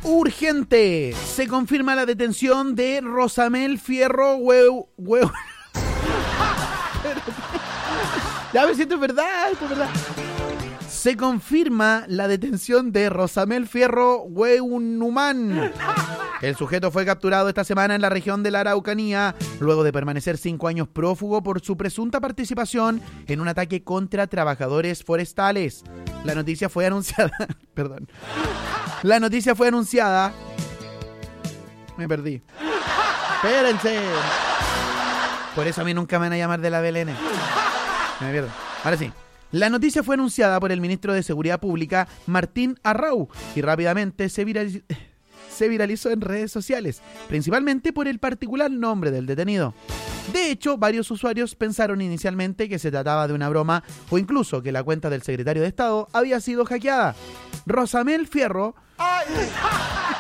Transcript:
Urgente. Se confirma la detención de Rosamel Fierro Ya me siento, es verdad, es verdad. Se confirma la detención de Rosamel Fierro Hueunumán. El sujeto fue capturado esta semana en la región de la Araucanía, luego de permanecer 5 años prófugo por su presunta participación en un ataque contra trabajadores forestales. La noticia fue anunciada... Perdón. La noticia fue anunciada... Me perdí. Espérense. Por eso a mí nunca me van a llamar de la BLN. Me pierdo. Ahora sí. La noticia fue anunciada por el ministro de Seguridad Pública, Martín Arrau, y rápidamente se viralizó en redes sociales, principalmente por el particular nombre del detenido. De hecho, varios usuarios pensaron inicialmente que se trataba de una broma o incluso que la cuenta del secretario de Estado había sido hackeada. Rosamel Fierro